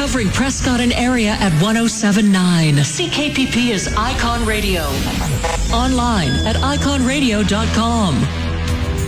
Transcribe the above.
Covering Prescott and area at 107.9. CKPP is Icon Radio. Online at iconradio.com.